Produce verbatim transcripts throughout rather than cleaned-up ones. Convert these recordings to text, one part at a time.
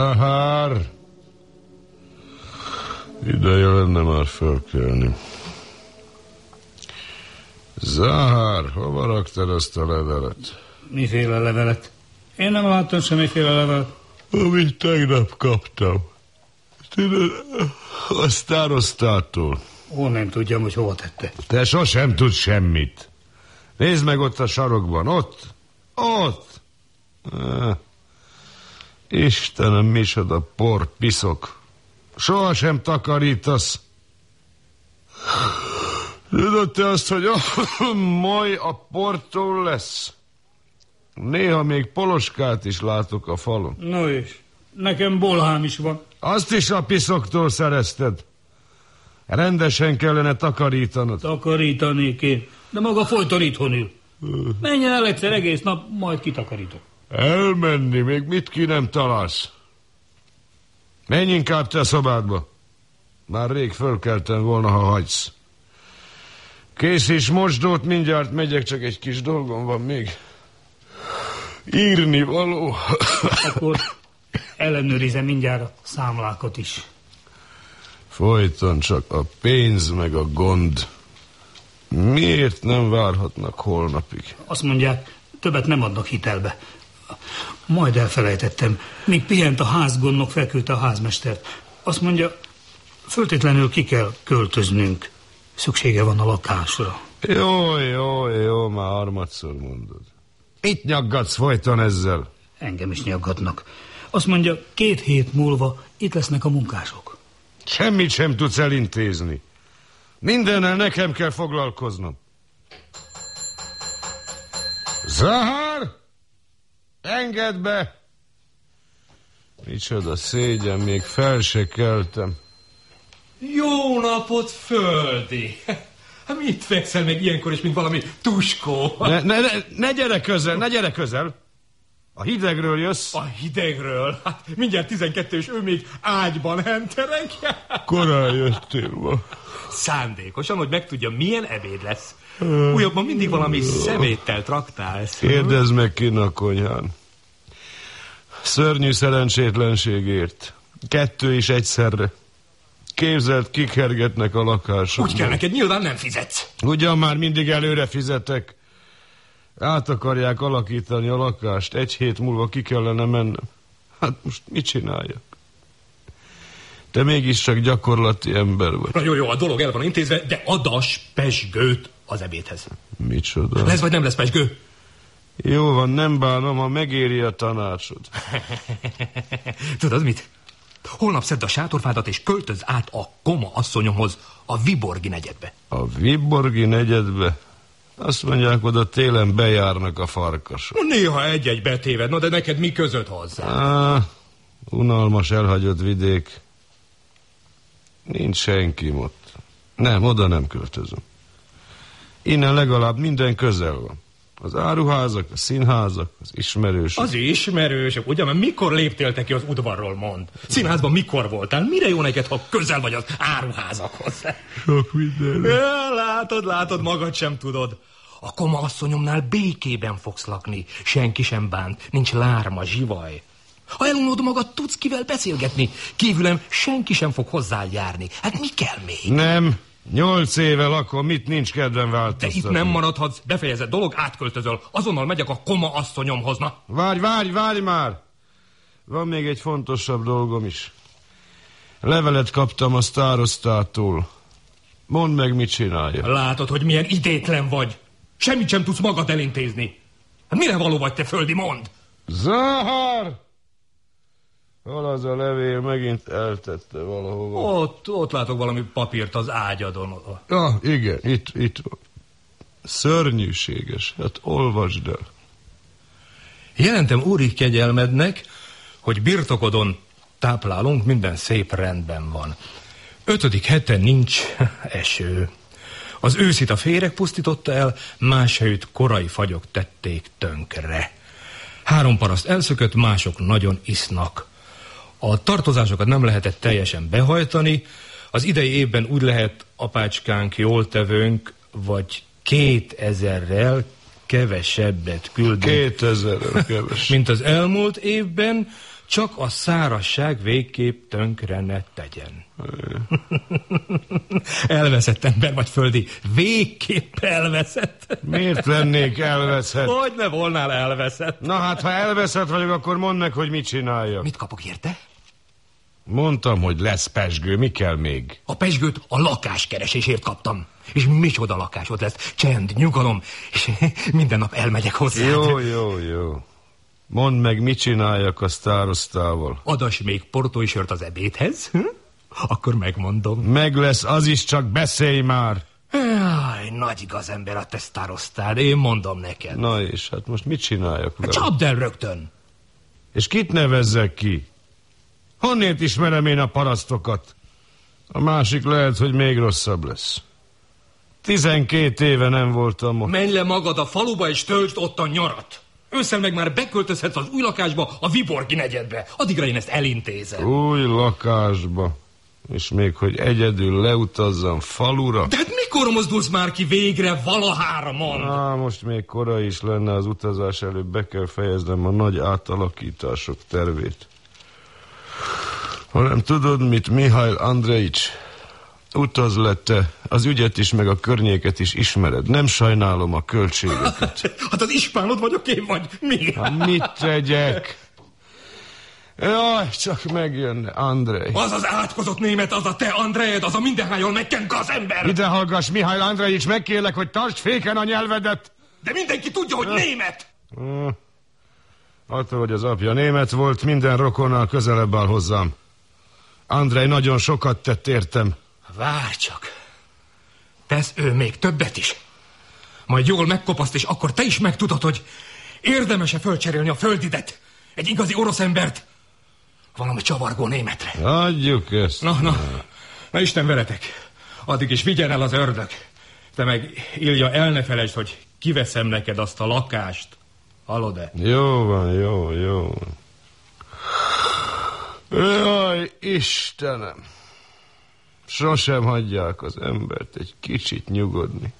Zahár! Ideje lenne már fölkelni. Zahár, hova raktad azt a levelet? Miféle levelet? Én nem láttam semmiféle levelet. Amit tegnap kaptam. Tudod, a sztárosztától. Ó, nem tudjam, hogy hova tette. Te sosem tudsz semmit. Nézd meg ott a sarokban, ott, ott. Ah, Istenem, micsoda por, piszok. Soha sem takarítasz. Tudod te azt, hogy a moly a portól lesz? Néha még poloskát is látok a falon. No és, nekem bolhám is van. Azt is a piszoktól szerezted. Rendesen kellene takarítanod. Takarítanék én, de maga folyton itthon ül. Menjen el egyszer egész nap, majd kitakarítok. Elmenni, még mit ki nem találsz. Menj inkább te szobádba. Már rég fölkeltem volna, ha hagysz. Készíts mosdót, mindjárt megyek, csak egy kis dolgom van még. Írni való. Akkor ellenőrizem mindjárt a számlákat is. Folyton csak a pénz meg a gond. Miért nem várhatnak holnapig? Azt mondják, többet nem adnak hitelbe. Majd elfelejtettem. Míg pihent a házgondnok, felküldte a házmestert. Azt mondja, föltétlenül ki kell költöznünk. Szüksége van a lakásra. Jó, jó, jó, már harmadszor mondod. Mit nyaggatsz folyton ezzel? Engem is nyaggatnak. Azt mondja, két hét múlva itt lesznek a munkások. Semmit sem tudsz elintézni. Mindennel nekem kell foglalkoznom. Zahár! Engedd be! Micsoda szégyen, még fel se keltem. Jó napot, Földi! Hát mit fekszel meg ilyenkor is, mint valami tuskó? Ne, ne, ne, ne gyere közel, ne gyere közel! A hidegről jössz? A hidegről? Hát mindjárt tizenkettő, és ő még ágyban hentereg. Korán jöttél ma. Szándékosan, hogy megtudja, milyen ebéd lesz. Újabban mindig valami szeméttel traktálsz. Kérdezd meg kinn a konyhán. Szörnyű szerencsétlenségért. Kettő is egyszerre. Képzeld, kikergetnek a lakásokban. Úgy kell neked, nyilván nem fizetsz. Ugyan már mindig előre fizetek. Át akarják alakítani a lakást. Egy hét múlva ki kellene mennem. Hát most mit csináljak? Te mégiscsak gyakorlati ember vagy. Na jó, jó, a dolog el van intézve, de adas pezsgőt az ebédhez. Micsoda? Lesz vagy nem lesz pezsgő? Jó van, nem bánom, ha megéri a tanácsod. Tudod mit? Holnap szedd a sátorfádat, és költöz át a Koma asszonyomhoz, a Viborgi negyedbe. A Viborgi negyedbe? Azt mondják, oda télen bejárnak a farkasok. Néha egy-egy betéved, na de neked mi között hozzá? Á, unalmas elhagyott vidék. Nincs senki ott. Nem, oda nem költözöm. Innen legalább minden közel van. Az áruházak, a színházak, az ismerősök. Az ismerősök, ugye? Mert mikor léptél te ki az udvarról, mond? Színházban mikor voltál? Mire jó neked, ha közel vagy az áruházakhoz? Sok minden. Ja, látod, látod, magad sem tudod. A Koma asszonyomnál békében fogsz lakni. Senki sem bánt, nincs lárma, zsivaj. Ha elunod magad, tudsz kivel beszélgetni. Kívülem senki sem fog hozzájárni. Hát mi kell még? Nem. Nyolc éve lakom, mit nincs kedvem változtatni. De itt nem maradhatsz, befejezett dolog, átköltözöl. Azonnal megyek a Koma asszonyomhoz, na. Várj, várj, várj már! Van még egy fontosabb dolgom is. Levelet kaptam a sztárosztától. Mondd meg, mit csinálja. Látod, hogy milyen idétlen vagy. Semmit sem tudsz magad elintézni. Mire való vagy te, Földi, mondd? Zahár! Hol az a levél, megint eltette valahova. Ott, ott látok valami papírt az ágyadon. Ja, igen, itt, itt van. Szörnyűséges, hát olvasd el. Jelentem úri kegyelmednek, hogy birtokodon táplálunk, minden szép rendben van. Ötödik hete nincs eső. Az őszit a féreg pusztította el, más helyütt korai fagyok tették tönkre. Három paraszt elszökött, mások nagyon isznak. A tartozásokat nem lehetett teljesen behajtani, az idei évben úgy lehet apácskánk, jól tevőnk, vagy kétezerrel kevesebbet küldünk. Kétezerrel kevesebb. Mint az elmúlt évben, csak a szárazság végképp tönkre ne tegyen. Elveszett ember vagy, Földi, végképp elveszett. Miért lennék elveszett? Hogy ne volnál elveszett? Na hát, ha elveszett vagyok, akkor mondd meg, hogy mit csináljak. Mit kapok érte? Mondtam, hogy lesz pezsgő, mi kell még? A pezsgőt a lakáskeresésért kaptam. És micsoda lakásod lesz, csend, nyugalom, és minden nap elmegyek hozzá. Jó, jó, jó. Mondd meg, mit csináljak a sztárosztával. Adas még portói sört az ebédhez? Hm? Akkor megmondom. Meg lesz, az is, csak beszélj már. Jaj, nagy gazember a te sztárosztád, én mondom neked. Na és hát most mit csináljak vele? Csapd el rögtön. És kit nevezzek ki? Honnét ismerem én a parasztokat? A másik lehet, hogy még rosszabb lesz. Tizenkét éve nem voltam ott. Menj le magad a faluba és töltsd ott a nyarat. Ősszel meg már beköltözhetsz az új lakásba, a Viborgi negyedbe. Addigra én ezt elintézem. Új lakásba? És még, hogy egyedül leutazzam falura? De hát mikor mozdulsz már ki végre, valahára mond? Á, most még korai is lenne, az utazás előtt be kell fejeznem a nagy átalakítások tervét. Hanem tudod mit, Mihály Andrejics? Utaz lette, az ügyet is, meg a környéket is ismered. Nem sajnálom a költségeket. Hát az ispánod vagyok én, vagy mi? Hát mit tegyek? Jaj, csak megjönne, Andrej. Az az átkozott német, az a te Andrejed, az a mindenhányon megkent gazember. Ide hallgass, Mihály Andrejics, megkérlek, hogy tartsd féken a nyelvedet. De mindenki tudja, hogy német. Attól, hogy az apja német volt, minden rokonnal közelebb áll hozzám. Andrej nagyon sokat tett értem. Várj csak. Tesz ő még többet is. Majd jól megkopaszt, és akkor te is megtudod, hogy érdemes-e fölcserélni a földidet. Egy igazi orosz embert valami csavargó németre. Adjuk ezt. Na, na, na Isten veletek. Addig is vigyen el az ördög. Te meg, Ilja, el ne felejtsd, hogy kiveszem neked azt a lakást. Hallod-e? Jó van, jó, jó. Jaj, Istenem. Sosem hagyják az embert egy kicsit nyugodni.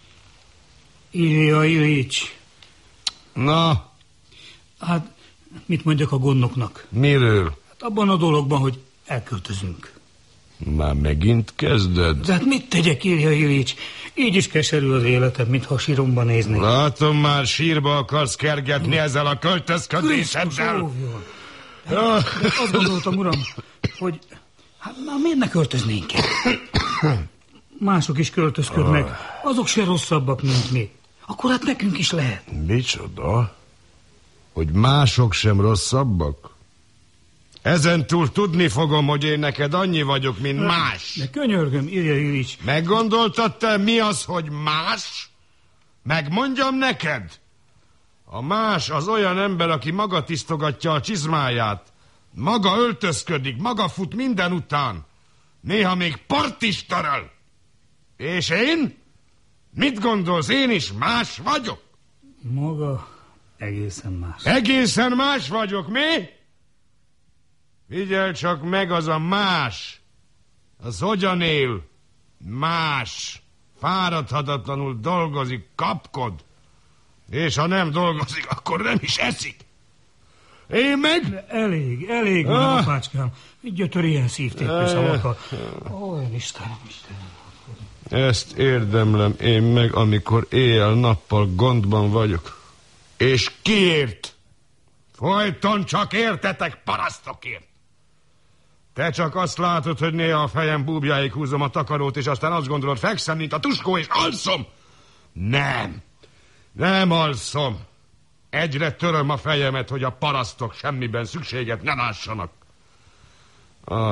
Ilja Iljics. Na? Hát, mit mondjak a gondnoknak? Miről? Hát abban a dologban, hogy elköltözünk. Már megint kezded? De hát mit tegyek, Ilja Iljics? Így is keserű az életem, mintha síromba néznék. Látom, már sírba akarsz kergetni ezzel a költözködéseddel. De, de azt gondoltam, uram, hogy hát már miért ne költöznénk el? Mások is költözködnek, azok se rosszabbak, mint mi. Akkor hát nekünk is lehet. Micsoda? Hogy mások sem rosszabbak? Ezentúl tudni fogom, hogy én neked annyi vagyok, mint de, más. De könyörgöm, Ilja Iljics. Meggondoltad te, mi az, hogy más? Megmondjam neked? A más az olyan ember, aki maga tisztogatja a csizmáját, maga öltözködik, maga fut minden után, néha még part is töröl. És én? Mit gondolsz, én is más vagyok? Maga egészen más. Egészen más vagyok, mi? Figyelj csak meg, az a más. Az hogyan él? Más. Fáradhatatlanul dolgozik, kapkod. És ha nem dolgozik, akkor nem is eszik. Én meg? De elég, elég van, ah. apácskám. Gyötör ilyen szívtépő szavakkal. Olyan Istenem, Istenem. Ezt érdemlem én meg, amikor éjjel-nappal gondban vagyok. És kiért? Folyton csak értetek, parasztokért. Te csak azt látod, hogy néha a fejem búbjáig húzom a takarót, és aztán azt gondolod, fekszem, mint a tuskó, és alszom. Nem. Nem alszom. Egyre töröm a fejemet, hogy a parasztok semmiben szükséget ne lássanak. A,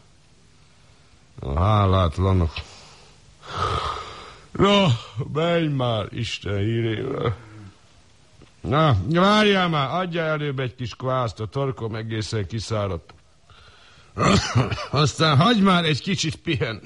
a hálátlanok. No, menj már Isten hírével. Na, várjál már, adja előbb egy kis kvászt, a torkom egészen kiszáradt. Aztán hagyj már egy kicsit pihenni.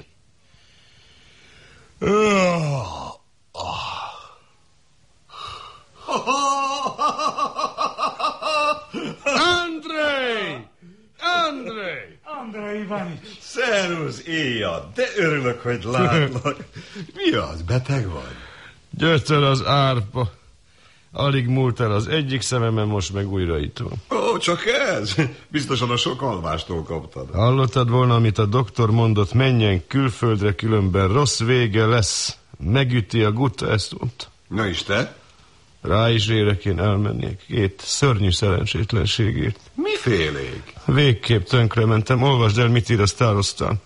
Andrej! Andrej! Andrej Ivanics! Szervusz, Éja, de örülök, hogy látlak. Mi az, beteg vagy? Gyötör az árpa. Alig múlt el az egyik szememen, most meg újra itt van. Ó, csak ez? Biztosan a sok alvástól kaptad. Hallottad volna, amit a doktor mondott, menjen külföldre, különben rossz vége lesz. Megüti a gutta, ezt mondta. Na és te? Rá is érek én elmenni két szörnyű szerencsétlenségért. Mifélék? Végképp tönkre mentem. Olvasd el, mit ír a sztároztán.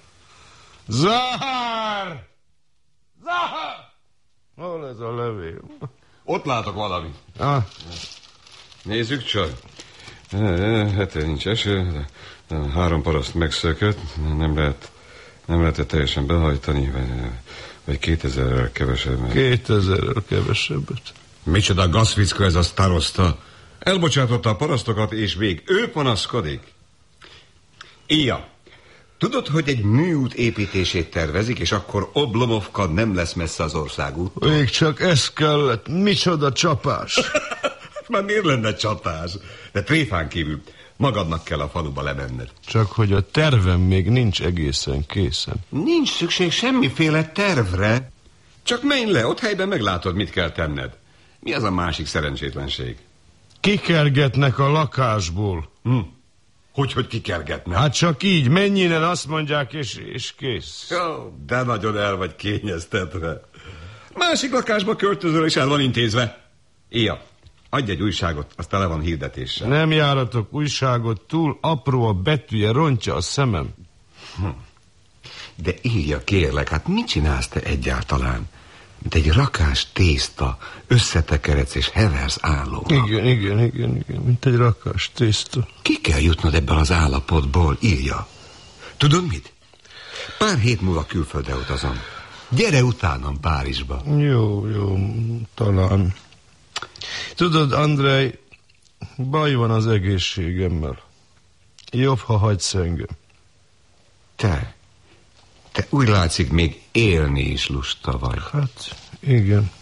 Zahár! Zahár! Hol ez a levél? Ott látok valamit. Ah. Nézzük csak. Hete nincs eső, de három paraszt megszökött. Nem lehet, nem lehet teljesen behajtani, vagy, vagy kétezerrel kevesebb. Kétezerrel kevesebbet. Micsoda gazficka ez a sztaroszta. Elbocsátotta a parasztokat, és vég ő panaszkodik. Ija, tudod, hogy egy műút építését tervezik, és akkor Oblomovka nem lesz messze az országúttól? Még csak ez kellett. Micsoda csapás. Már miért lenne csatás? De tréfán kívül magadnak kell a faluba lemenned. Csak hogy a tervem még nincs egészen készen. Nincs szükség semmiféle tervre. Csak menj le, ott helyben meglátod, mit kell tenned. Mi az a másik szerencsétlenség? Kikergetnek a lakásból. Hm. Hogy, hogy kikergetnek? Hát csak így, menj innen, azt mondják, és, és kész. Jó, de nagyon el vagy kényeztetve. Másik lakásba költözöl, és el van intézve. Ija, adj egy újságot, az tele van hirdetéssel. Nem járatok újságot, túl apró a betűje, rontja a szemem. Hm. De Ija, kérlek, hát mit csinálsz te egyáltalán? Mint egy rakás tészta, összetekeredsz és heversz állónak. Igen, igen, igen, igen, mint egy rakás tészta. Ki kell jutnod ebből az állapotból, Ilja? Tudod mit? Pár hét múlva külföldre utazom. Gyere utánam Párizsba. Jó, jó, talán. Tudod, Andrej, baj van az egészségemmel. Jobb, ha hagysz engem. Te, te úgy látszik, még élni is lusta vagy. Hát, igen.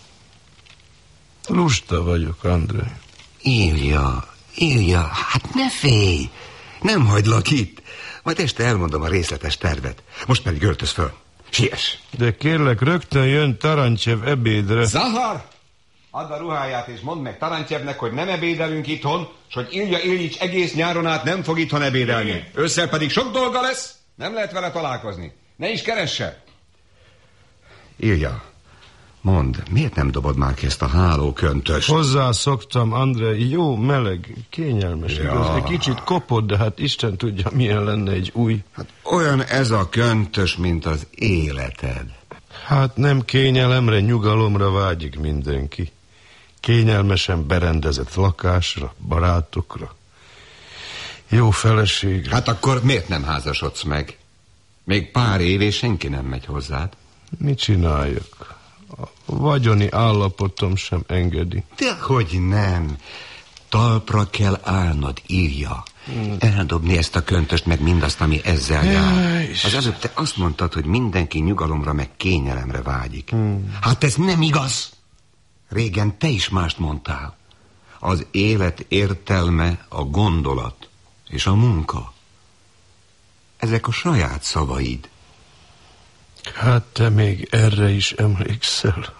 Lusta vagyok, Andrej. Ilja, Ilja, hát ne félj. Nem hagylak itt. Majd este elmondom a részletes tervet. Most pedig öltöz föl. Siess. De kérlek, rögtön jön Tarancsev ebédre. Zahar! Add a ruháját és mondd meg Tarancsevnek, hogy nem ebédelünk itthon, és hogy Ilja Iljics egész nyáron át nem fog itthon ebédelni. Ősszel pedig sok dolga lesz, nem lehet vele találkozni. Ne is keresse. Ilja, mondd, miért nem dobod már ki ezt a hálóköntöst? Hozzászoktam, Andrej, jó, meleg, kényelmes, ja. Igaz, egy kicsit kopott, de hát Isten tudja, milyen lenne egy új. Hát olyan ez a köntös, mint az életed. Hát nem kényelemre, nyugalomra vágyik mindenki. Kényelmesen berendezett lakásra, barátokra, jó feleségre. Hát akkor miért nem házasodsz meg? Még pár év és senki nem megy hozzád. Mit csináljak? A vagyoni állapotom sem engedi. Dehogy nem. Talpra kell állnod, Ilja. Hmm. Eldobni ezt a köntöst, meg mindazt, ami ezzel jár. Az előbb te azt mondtad, hogy mindenki nyugalomra, meg kényelemre vágyik. Hmm. Hát ez nem igaz. Régen te is mást mondtál. Az élet értelme a gondolat és a munka. Ezek a saját szavaid. Hát te még erre is emlékszel.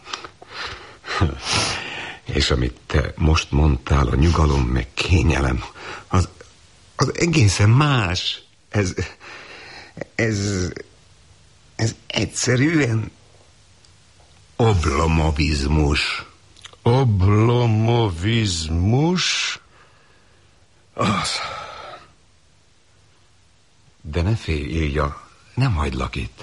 És amit te most mondtál, a nyugalom meg kényelem, az, az egészen más. Ez, ez, ez egyszerűen oblomovizmus. Oblomovizmus? Az. De ne félj, Ilja, nem hagylak itt.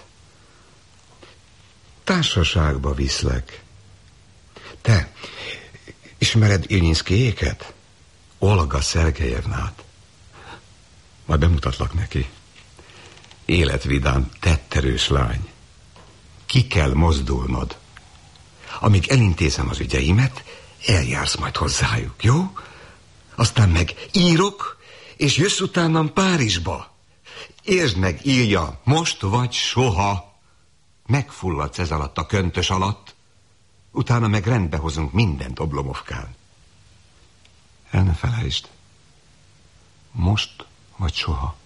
Társaságba viszlek. Te, ismered Ilnyinszkijéket? Olga Szergejevnát. Majd bemutatlak neki. Életvidám, tetterős lány. Ki kell mozdulnod. Amíg elintézem az ügyeimet, eljársz majd hozzájuk, jó? Aztán meg írok, és jössz utánam Párizsba. Értsd meg, Ilja, most vagy soha. Megfulladsz ez alatt a köntös alatt, utána meg rendbe hozunk mindent Oblomovkán. El ne felejtsd. Most vagy soha.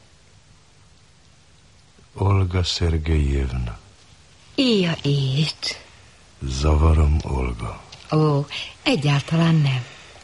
Olga Szergejevna. Ilja Iljics. Zavarom, Olga. Ó, egyáltalán nem.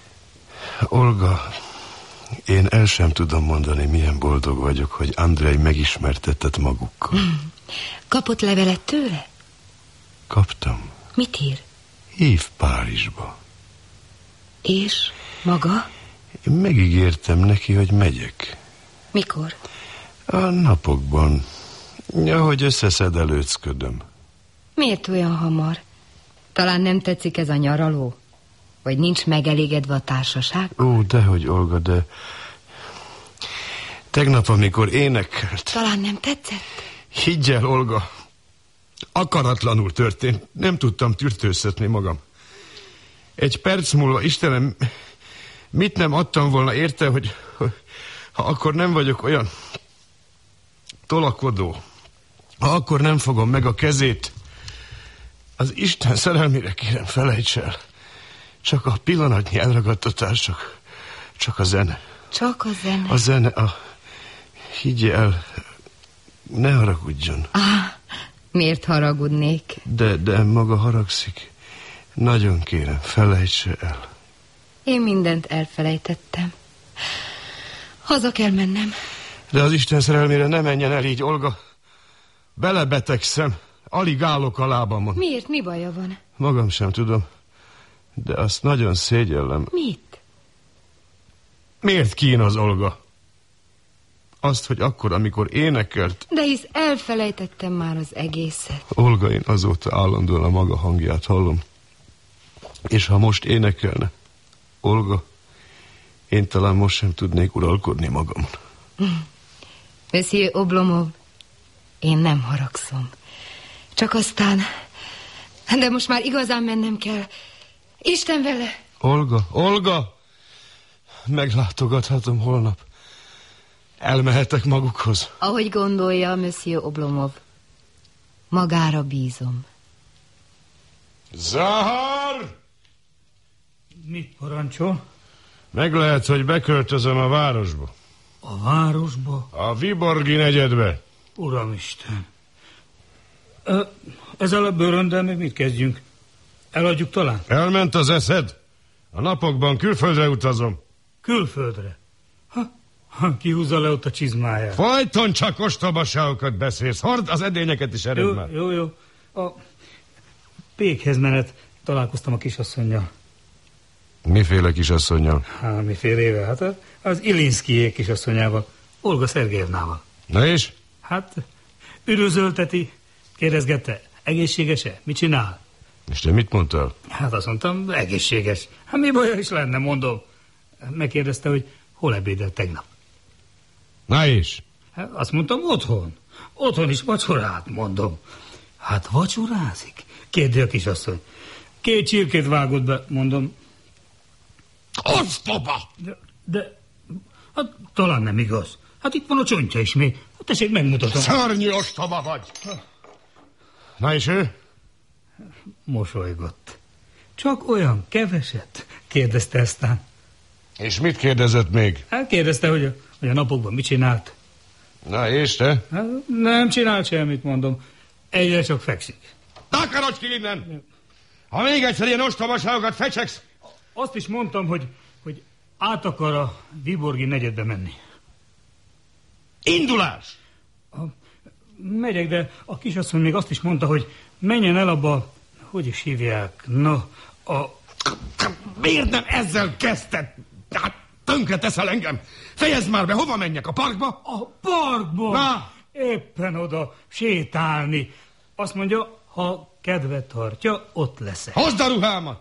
Olga, én el sem tudom mondani, milyen boldog vagyok, hogy Andrej megismertetett magukkal. Kapott levelet tőle? Kaptam. Mit ír? Hív Párizsba. És maga? Én megígértem neki, hogy megyek. Mikor? A napokban. Ahogy összeszedelőcködöm. Miért olyan hamar? Talán nem tetszik ez a nyaraló? Vagy nincs megelégedve a társaság? Ó, dehogy, Olga, de... Tegnap, amikor énekelt... Talán nem tetszett? Higgy el, Olga, akaratlanul történt. Nem tudtam tűrtőztetni magam. Egy perc múlva, Istenem, mit nem adtam volna érte, hogy, hogy ha akkor nem vagyok olyan tolakodó, ha akkor nem fogom meg a kezét, az Isten szerelmére kérem, felejts el. Csak a pillanatnyi elragadtatás, csak, csak a zene. Csak a zene? A zene, a... Higgy el, ne haragudjon. Ah, miért haragudnék? De, de maga haragszik. Nagyon kérem, felejtse el. Én mindent elfelejtettem. Haza kell mennem. De az Isten szerelmére ne menjen el így, Olga. Belebetegszem. Alig állok a lábamon. Miért? Mi baja van? Magam sem tudom. De azt nagyon szégyellem. Mit? Miért kínoz, Olga? Azt, hogy akkor, amikor énekelt... De hisz elfelejtettem már az egészet. Olga, én azóta állandóan a maga hangját hallom. És ha most énekelne, Olga, én talán most sem tudnék uralkodni magamon. Monsieur Oblomov, én nem haragszom. Csak aztán... De most már igazán mennem kell. Isten vele! Olga, Olga! Meglátogathatom holnap. Elmehetek magukhoz. Ahogy gondolja, Monsieur Oblomov. Magára bízom. Zahar! Mit parancsol? Meg lehet, hogy beköltözöm a városba. A városba? A Viborgi negyedbe. Uramisten. Ezzel a bőröndel még mit kezdjünk? Eladjuk talán? Elment az eszed? A napokban külföldre utazom. Külföldre? Ha, ha kihúzza le ott a csizmáját. Folyton csak ostobaságokat beszélsz. Hord az edényeket is ered jó, már. Jó, jó. A pékhez menet találkoztam a kisasszonnyal. Miféle kisasszonnyal? Há, mifélével? Hát az, az Ilinszkijék kisasszonyával. Olga Szergejevnával. Na és? Hát üdvözölteti, kérdezgette, egészséges-e? Mit csinál? És te mit mondtál? Hát azt mondtam, egészséges. Hát mi baja is lenne, mondom. Megkérdezte, hogy hol ebédelt tegnap. Na és? Hát azt mondtam, otthon. Otthon is vacsorát, mondom. Hát vacsorázik? Kérdi a kisasszony. Két csirkét vágott be, mondom. Ostoba! De, de hát talán nem igaz. Hát itt van a csontja is még. Hát tessék, megmutatom. Szörnyű ostoba vagy! Na és ő? Mosolygott. Csak olyan keveset? Kérdezte aztán. És mit kérdezett még? Hát kérdezte, hogy a, hogy a napokban mit csinált. Na és te? Hát nem csinált semmit, mondom. Egyre csak fekszik. Takarodj ki innen! Ha még egyszer ilyen ostobaságokat fecsegsz... Azt is mondtam, hogy, hogy át akar a Viborgi negyedbe menni. Indulás! A, megyek, de a kisasszony még azt is mondta, hogy menjen el abba, hogy is hívják, no, a... Miért nem ezzel kezdted? Hát tönkre teszel engem. Fejezd már be, hova menjek, a parkba? A parkba? Na? Éppen oda sétálni. Azt mondja, ha kedvet tartja, ott leszek. Hozd a ruhámat!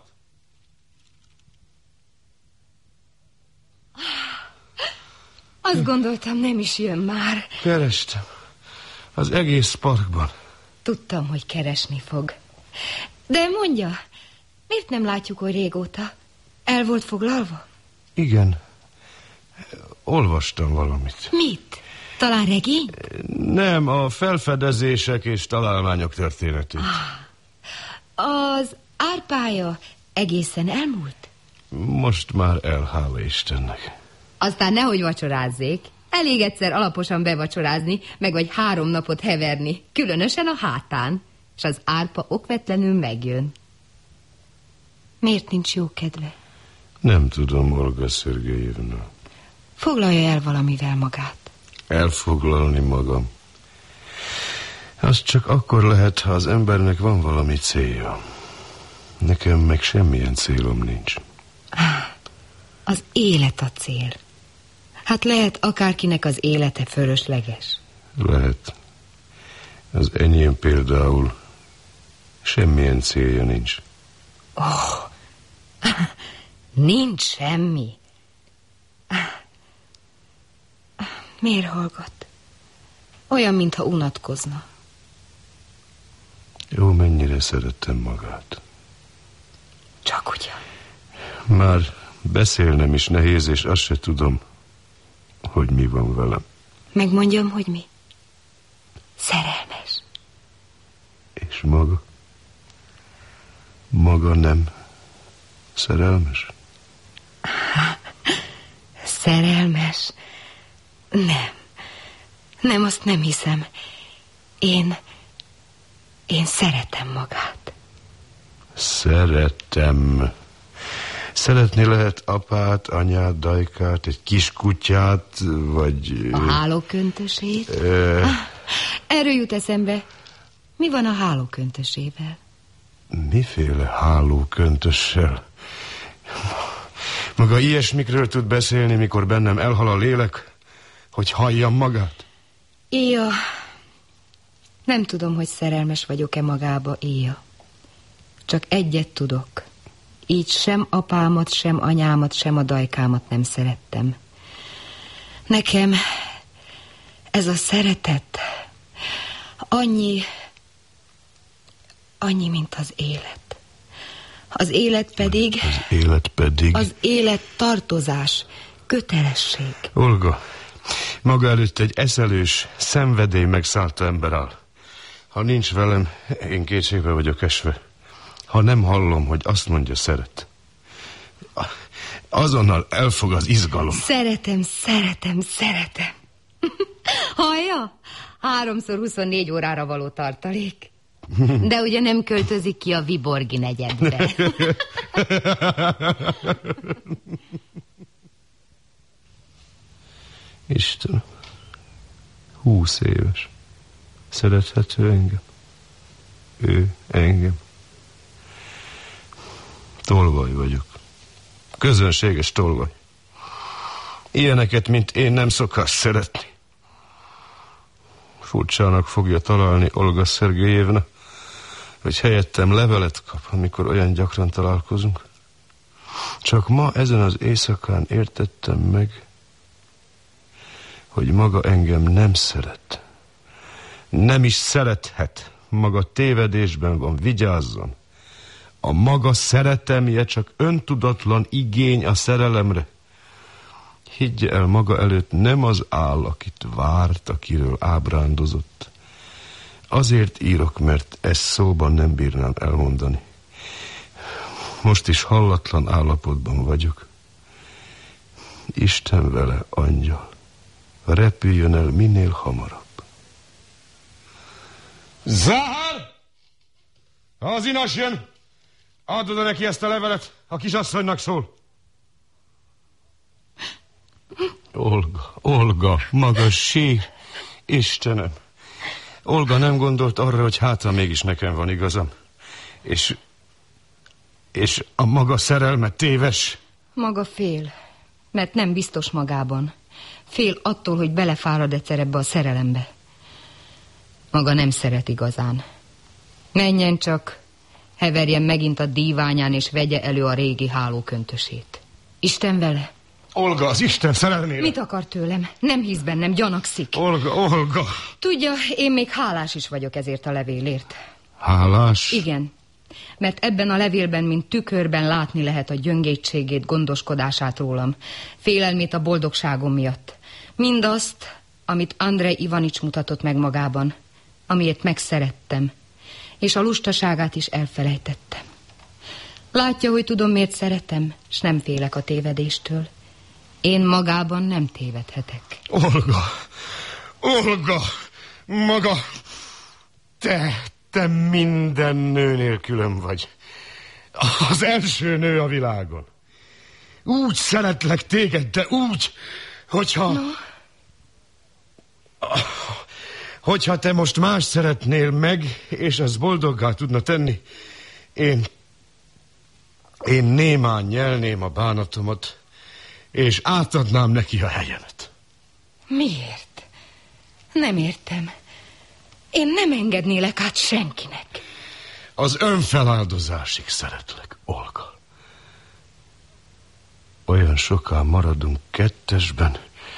Azt gondoltam, nem is jön már. Kerestem. Az egész parkban. Tudtam, hogy keresni fog. De mondja, miért nem látjuk oly régóta? El volt foglalva? Igen. Olvastam valamit. Mit? Talán regény? Nem, a felfedezések és találmányok történetét. Ah, az árpája egészen elmúlt? Most már el, hála Istennek. Aztán nehogy vacsorázzék. Elég egyszer alaposan bevacsorázni, meg vagy három napot heverni, különösen a hátán, és az árpa okvetlenül megjön. Miért nincs jó kedve? Nem tudom, Olga Szergejevna. Foglalja el valamivel magát. Elfoglalni magam. Az csak akkor lehet, ha az embernek van valami célja. Nekem meg semmilyen célom nincs. Az élet a cél. Hát lehet akárkinek az élete fölösleges. Lehet. Az enyém például semmilyen célja nincs. Oh, nincs semmi. Miért hallgat? Olyan, mintha unatkozna. Jó, mennyire szerettem magát. Csak ugyan. Már beszélnem is nehéz, és azt se tudom, hogy mi van velem. Megmondjam, hogy mi? Szerelmes. És maga? Maga nem szerelmes? Szerelmes? Nem. Nem, azt nem hiszem. Én... Én szeretem magát. Szeretem. Szeretni lehet apát, anyát, dajkát, egy kis kutyát, vagy... A hálóköntösét? Ö... Ah, erről jut eszembe. Mi van a hálóköntösével? Miféle hálóköntössel? Maga ilyesmikről tud beszélni, mikor bennem elhal a lélek, hogy halljam magát? Éja, nem tudom, hogy szerelmes vagyok-e magába, Éja. Csak egyet tudok. Így sem apámat, sem anyámat, sem a dajkámat nem szerettem. Nekem ez a szeretet annyi, annyi, mint az élet. Az élet pedig... Az élet pedig... Az élet tartozás, kötelesség. Olga, maga előtt egy eszelős, szenvedély megszállta ember áll. Ha nincs velem, én kétségbe vagyok esve. Ha nem hallom, hogy azt mondja, szeret. Azonnal elfog az izgalom. Szeretem, szeretem, szeretem. Hallja? Háromszor huszonnégy órára való tartalék. De ugye nem költözik ki a Viborgi negyedbe. Istenem, húsz éves. Szerethető engem? Ő engem? Tolvaj vagyok. Közönséges tolvaj. Ilyeneket, mint én, nem szokás szeretni. Furcsának fogja találni Olga Szergejevna, hogy helyettem levelet kap, amikor olyan gyakran találkozunk. Csak ma ezen az éjszakán értettem meg, hogy maga engem nem szeret. Nem is szerethet. Maga tévedésben van, vigyázzon. A maga szeretemje csak öntudatlan igény a szerelemre. Higgye el, maga előtt nem az áll, akit várt, akiről ábrándozott. Azért írok, mert ezt szóban nem bírnám elmondani. Most is hallatlan állapotban vagyok. Isten vele, angyal. Repüljön el minél hamarabb. Zahar! Az inas jön! Add oda neki ezt a levelet, a kisasszonynak szól. Olga, Olga, maga sír. Istenem. Olga nem gondolt arra, hogy hátra mégis nekem van igazam. És... És a maga szerelme téves. Maga fél, mert nem biztos magában. Fél attól, hogy belefárad egyszer ebbe a szerelembe. Maga nem szeret igazán. Menjen csak, heverjen megint a díványán, és vegye elő a régi hálóköntösét. Isten vele. Olga, az Isten szerelmére. Mit akar tőlem? Nem hisz bennem, gyanakszik. Olga, Olga. Tudja, én még hálás is vagyok ezért a levélért. Hálás? Igen, mert ebben a levélben, mint tükörben látni lehet a gyöngétségét, gondoskodását rólam, félelmét a boldogságom miatt. Mindazt, amit Andrej Ivanics mutatott meg magában, amiért megszerettem, és a lustaságát is elfelejtettem. Látja, hogy tudom, miért szeretem, s nem félek a tévedéstől. Én magában nem tévedhetek. Olga, Olga, maga, te, te minden nő nélkülöm vagy. Az első nő a világon. Úgy szeretlek téged, de úgy, hogyha... No. Hogyha te most más szeretnél meg, és az boldoggá tudna tenni, én... Én némán nyelném a bánatomat, és átadnám neki a helyemet. Miért? Nem értem. Én nem engednélek át senkinek. Az önfeláldozásig szeretlek, Olga. Olyan sokan maradunk kettesben.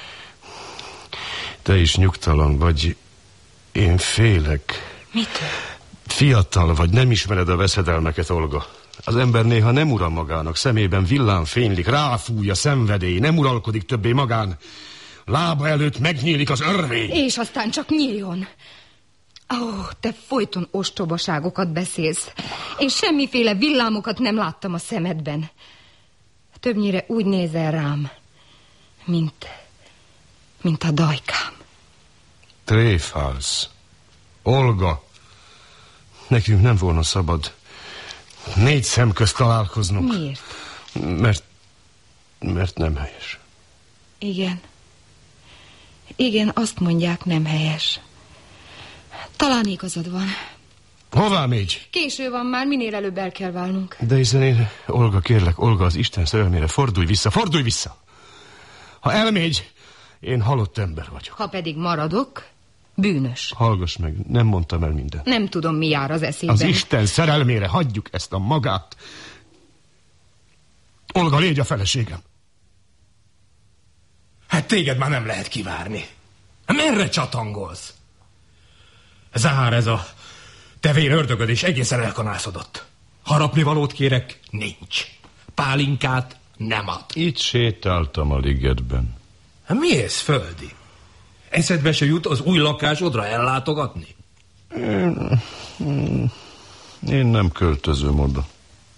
Te is nyugtalan vagy. Én félek. Mitől? Fiatal vagy, nem ismered a veszedelmeket, Olga. Az ember néha nem ura magának, szemében villám fénylik, ráfúj a szenvedély, nem uralkodik többé magán. Lába előtt megnyílik az örvény. És aztán csak nyíljon. Ó, oh, te folyton ostobaságokat beszélsz. Én semmiféle villámokat nem láttam a szemedben. Többnyire úgy nézel rám, mint, mint a dajkám. Tréfálsz. Olga, nekünk nem volna szabad négy szem közt találkoznunk. Miért? Mert, mert nem helyes. Igen. Igen, azt mondják, nem helyes. Talán igazad van. Hová megy? Késő van már, minél előbb el kell válnunk. De hiszen én, Olga, kérlek, Olga, az Isten szerelmére, fordulj vissza, fordulj vissza! Ha elmegy, én halott ember vagyok. Ha pedig maradok, bűnös. Hallgass meg, nem mondtam el mindent. Nem tudom, mi jár az eszében. Az Isten szerelmére hagyjuk ezt a magát. Olga, légy a feleségem. Hát téged már nem lehet kivárni. Merre csatangolsz? Zár ez a tevér ördögöd, és egészen elkanászodott. Harapnivalót kérek, nincs. Pálinkát nem ad. Itt sétáltam a ligetben. Hát mi ez, földi? Eszedbe se jut az új lakásodra ellátogatni? Én, én nem költözöm oda.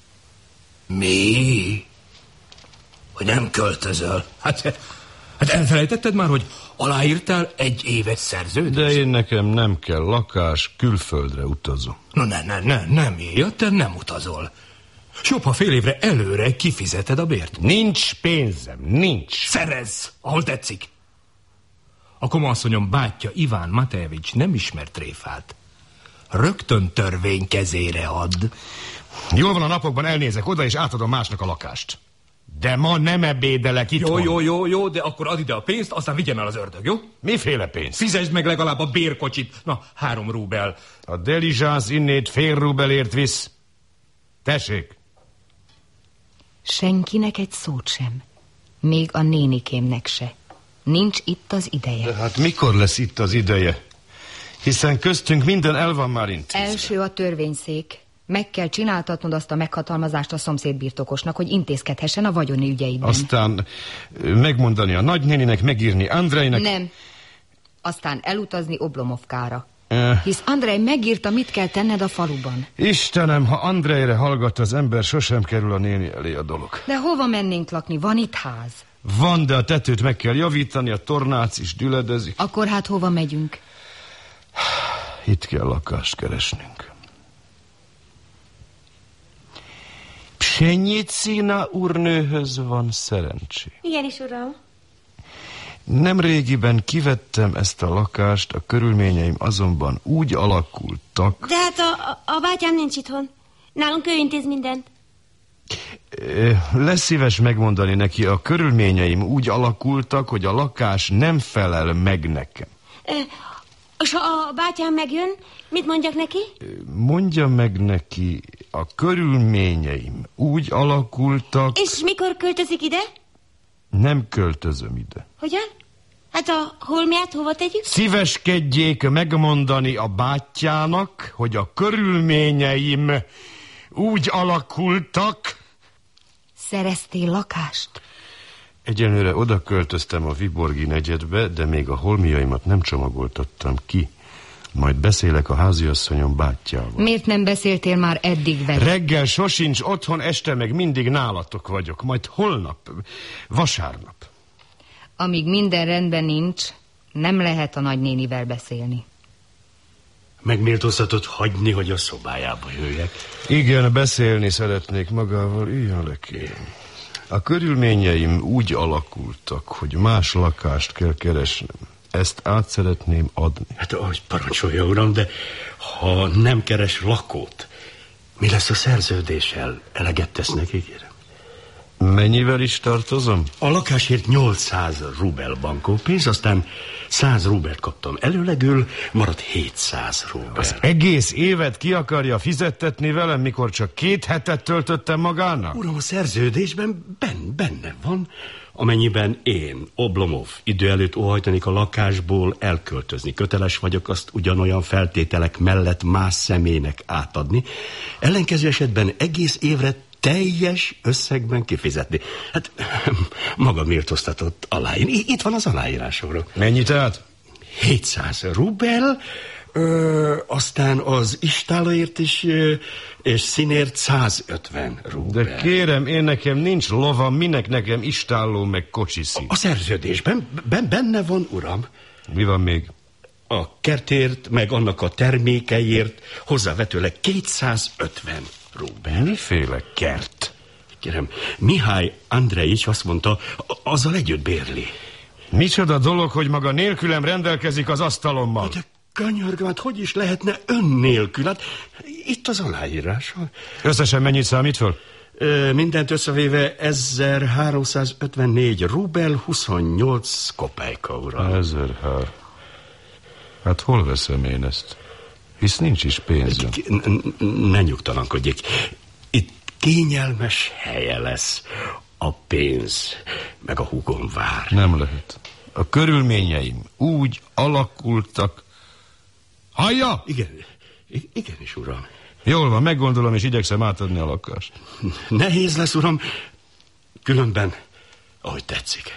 Mi? Hogy nem költözöl? Hát, hát elfelejtetted már, hogy aláírtál egy éves szerződést? De én nekem nem kell lakás, külföldre utazom. No, ne, ne, ne, nem éjjött, te nem utazol. S jobb, ha fél évre előre kifizeted a bért. Nincs pénzem, nincs. Szerezz, ahol tetszik. A komasszonyom bátyja Iván Matejevics nem ismert tréfát. Rögtön törvény kezére ad. Jól van, a napokban elnézek oda, és átadom másnak a lakást. De ma nem ebédelek itthon. Jó, jó, jó, jó, de akkor add ide a pénzt, aztán vigyem el az ördög, jó? Miféle pénz? Fizesd meg legalább a bérkocsit. Na, három rubel. A delizsász innét fél rubelért visz. Tessék. Senkinek egy szót sem. Még a nénikémnek se. Nincs itt az ideje. De hát mikor lesz itt az ideje? Hiszen köztünk minden el van már intézve. Első a törvényszék. Meg kell csináltatnod azt a meghatalmazást a szomszédbirtokosnak, hogy intézkedhessen a vagyoni ügyeiben. Aztán megmondani a nagynéninek, megírni Andrejnek. Nem. Aztán elutazni Oblomovkára. Eh. Hisz Andrej megírta, mit kell tenned a faluban. Istenem, ha Andrejre hallgat az ember, sosem kerül a néni elé a dolog. De hova mennénk lakni? Van itt ház. Van, de a tetőt meg kell javítani, a tornác is düledezik. Akkor hát hova megyünk? Itt kell lakást keresnünk. Psenyicina úrnőhöz van szerencsé. Igenis, uram. Nemrégiben kivettem ezt a lakást, a körülményeim azonban úgy alakultak... De hát a, a, a bátyám nincs itthon. Nálunk ő intéz mindent. Lesz szíves megmondani neki, a körülményeim úgy alakultak, hogy a lakás nem felel meg nekem. És ha a bátyám megjön, mit mondjak neki? Mondja meg neki, a körülményeim úgy alakultak... És mikor költözik ide? Nem költözöm ide. Hogyan? Hát a holmiát hova tegyük? Szíveskedjék megmondani a bátyjának, hogy a körülményeim úgy alakultak... Szereztél lakást? Egyenlőre oda költöztem a Viborgi negyedbe, de még a holmiaimat nem csomagoltattam ki. Majd beszélek a háziasszonyom bátyjával. Miért nem beszéltél már eddig vele? Reggel sosincs otthon, este meg mindig nálatok vagyok. Majd holnap, vasárnap. Amíg minden rendben nincs, nem lehet a nagynénivel beszélni. Megméltóztatod hagyni, hogy a szobájába jöjjek? Igen, beszélni szeretnék magával. Üljön le, kérem. A körülményeim úgy alakultak, hogy más lakást kell keresnem. Ezt át szeretném adni. Hát ahogy parancsolja, uram, de ha nem keres lakót, mi lesz a szerződéssel? Eleget tesznek, ígérem. Mennyivel is tartozom? A lakásért nyolcszáz rubel bankópénz, aztán száz rubelt kaptam előlegül, marad hétszáz rubel. Az egész évet ki akarja fizettetni velem, mikor csak két hetet töltöttem magának? Uram, a szerződésben ben, benne van, amennyiben én, Oblomov, idő előtt óhajtanék a lakásból elköltözni. Köteles vagyok azt ugyanolyan feltételek mellett más személynek átadni. Ellenkező esetben egész évre teljes összegben kifizetni. Hát maga méltóztatott aláír. Itt van az aláírásomról. Mennyi tehát? hétszáz rubel, ö, aztán az istálaért is, ö, és színért százötven rubel. De kérem, én nekem nincs lovam, minek nekem istálló meg kocsiszi. A szerződésben ben, benne van, uram. Mi van még? A kertért, meg annak a termékeiért hozzávetőleg kétszázötven rubel. Miféle kert? Kérem, Mihály Andrejics azt mondta, azzal együtt bérli. Micsoda dolog, hogy maga nélkülem rendelkezik az asztalommal. De könyörgöm, hát hogy is lehetne ön nélkül? Hát itt az aláírás. Összesen mennyit számít föl? Ö, mindent összevéve ezerháromszázötvennégy rubel, huszonnyolc kopejka, uram. Ezerhár. Hát hol veszem én ezt? Hisz nincs is pénzem. Ne nyugtalankodjék. Itt kényelmes helye lesz. A pénz, meg a húgom vár. Nem lehet. A körülményeim úgy alakultak. Hallja? Igen, igenis, uram. Jól van, meggondolom, és igyekszem átadni a lakást. Nehéz lesz, uram, különben, ahogy tetszik.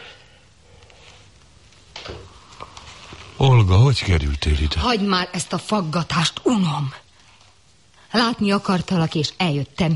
Olga, hogy kerültél ide? Hagyd már ezt a faggatást, unom. Látni akartalak, és eljöttem.